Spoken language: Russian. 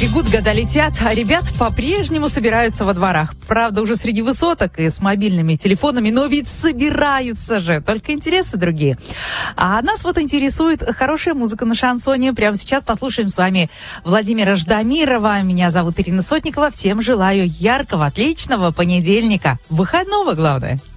бегут, года летят, а ребят по-прежнему собираются во дворах. Правда, уже среди высоток и с мобильными телефонами, но ведь собираются же, только интересы другие. А нас вот интересует хорошая музыка на шансоне. Прямо сейчас послушаем с вами Владимира Ждамирова. Меня зовут Ирина Сотникова. Всем желаю яркого, отличного понедельника. Выходного, главное.